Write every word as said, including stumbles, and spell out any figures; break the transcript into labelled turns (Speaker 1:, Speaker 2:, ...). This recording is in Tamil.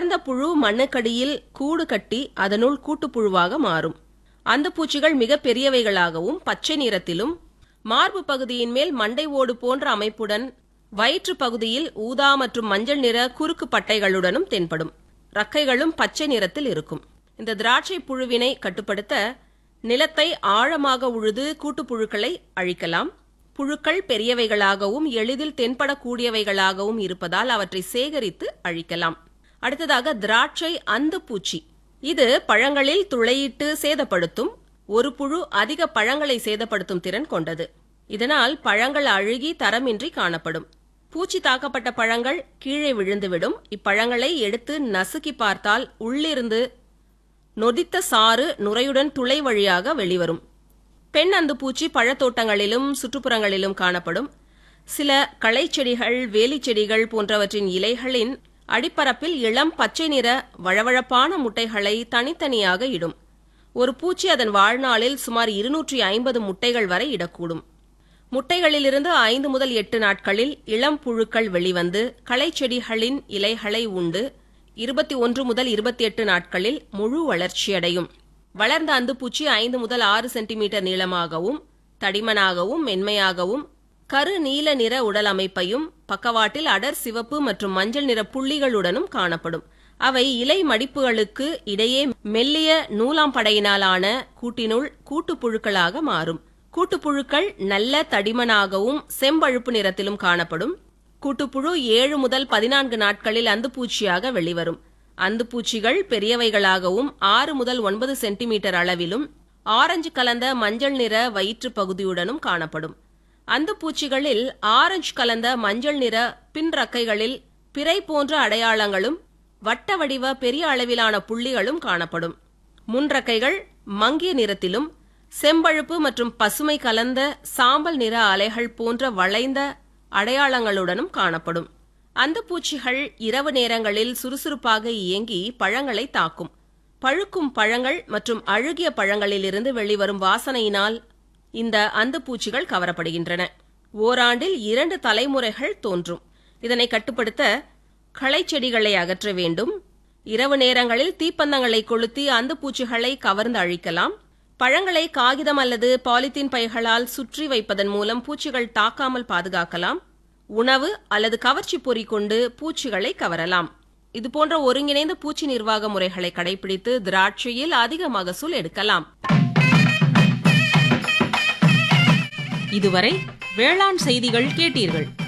Speaker 1: வளர்ந்த புழு மண்ணுக்கடியில் கூடு கட்டி அதனுள் கூட்டுப்புழுவாக மாறும். அந்த பூச்சிகள் மிக பெரியவைகளாகவும் பச்சை நிறத்திலும், மார்பு பகுதியின் மேல் மண்டை ஓடு போன்ற அமைப்புடன், வயிற்று பகுதியில் ஊதா மற்றும் மஞ்சள் நிற குறுக்கு பட்டைகளுடனும் தென்படும். ரக்கைகளும் பச்சை நிறத்தில் இருக்கும். இந்த திராட்சை புழுவினை கட்டுப்படுத்த நிலத்தை ஆழமாக உழுது கூட்டுப்புழுக்களை அழிக்கலாம். புழுக்கள் பெரியவைகளாகவும் எளிதில் தென்படக்கூடியவைகளாகவும் இருப்பதால் அவற்றை சேகரித்து அழிக்கலாம். அடுத்ததாக திராட்சை அந்து பூச்சி. இது பழங்களில் துளையிட்டு சேதப்படுத்தும். ஒரு புழு அதிக பழங்களை சேதப்படுத்தும் திறன் கொண்டது. இதனால் பழங்கள் அழுகி தரமின்றி காணப்படும். பூச்சி தாக்கப்பட்ட பழங்கள் கீழே விழுந்துவிடும். இப்பழங்களை எடுத்து நசுக்கி பார்த்தால் உள்ளிருந்து நொதித்த சாறு நுரையுடன் துளை வழியாக வெளிவரும். பெண் அந்து பூச்சி பழத்தோட்டங்களிலும் சுற்றுப்புறங்களிலும் காணப்படும். சில களைச்செடிகள், வேலிச்செடிகள் போன்றவற்றின் இலைகளின் அடிப்பரப்பில் இளம் பச்சை நிற வழவழப்பான முட்டைகளை தனித்தனியாக இடும். ஒரு பூச்சி அதன் வாழ்நாளில் சுமார் இருநூற்றி ஐம்பது முட்டைகள் வரை இடக்கூடும். முட்டைகளிலிருந்து ஐந்து முதல் எட்டு நாட்களில் இளம் புழுக்கள் வெளிவந்து களைச்செடிகளின் இலைகளை உண்டு இருபத்தி ஒன்று முதல் இருபத்தி எட்டு நாட்களில் முழு வளர்ச்சியடையும். வளர்ந்த அந்துப்பூச்சி ஐந்து முதல் ஆறு சென்டிமீட்டர் நீளமாகவும் தடிமனாகவும் மென்மையாகவும் கரு நீல நிற உடல் அமைப்பையும் பக்கவாட்டில் அடர் சிவப்பு மற்றும் மஞ்சள் நிற புள்ளிகளுடனும் காணப்படும். அவை இலை மடிப்புகளுக்கு இடையே மெல்லிய நூலாம்படையினாலான கூட்டினுள் கூட்டுப்புழுக்களாக மாறும். கூட்டுப்புழுக்கள் நல்ல தடிமனாகவும் செம்பழுப்பு நிறத்திலும் காணப்படும். கூட்டுப்புழு ஏழு முதல் பதினான்கு நாட்களில் அந்துப்பூச்சியாக வெளிவரும். அந்துப்பூச்சிகள் பெரியவைகளாகவும் ஆறு முதல் ஒன்பது சென்டிமீட்டர் அளவிலும் ஆரஞ்சு கலந்த மஞ்சள் நிற வயிற்று பகுதியுடனும் காணப்படும். அந்துப்பூச்சிகளில் ஆரஞ்சு கலந்த மஞ்சள் நிற பின் ரக்கைகளில் பிறை போன்ற அடையாளங்களும் வட்ட வடிவ பெரிய அளவிலான புள்ளிகளும் காணப்படும். முன்ரக்கைகள் மங்கிய நிறத்திலும் செம்பழுப்பு மற்றும் பசுமை கலந்த சாம்பல் நிற அலைகள் போன்ற வளைந்த அடையாளங்களுடனும் காணப்படும். அந்துப்பூச்சிகள் இரவு நேரங்களில் சுறுசுறுப்பாக இயங்கி பழங்களை தாக்கும். பழுக்கும் பழங்கள் மற்றும் அழுகிய பழங்களிலிருந்து வெளிவரும் வாசனையினால் இந்த அந்துப்பூச்சிகள் கவரப்படுகின்றன. ஓராண்டில் இரண்டு தலைமுறைகள் தோன்றும். இதனை கட்டுப்படுத்த களைச்செடிகளை அகற்ற வேண்டும். இரவு நேரங்களில் தீப்பந்தங்களை கொளுத்தி அந்துப்பூச்சிகளை கவர்ந்து அழிக்கலாம். பழங்களை காகிதம் அல்லது பாலித்தீன் பைகளால் சுற்றி வைப்பதன் மூலம் பூச்சிகள் தாக்காமல் பாதுகாக்கலாம். உணவு அல்லது கவர்ச்சி பொறி கொண்டு பூச்சிகளை கவரலாம். இதுபோன்ற ஒருங்கிணைந்த பூச்சி நிர்வாக முறைகளை கடைபிடித்து திராட்சையில் அதிக மகசூல் எடுக்கலாம்.
Speaker 2: இதுவரை வேளாண் செய்திகள் கேட்டீர்கள்.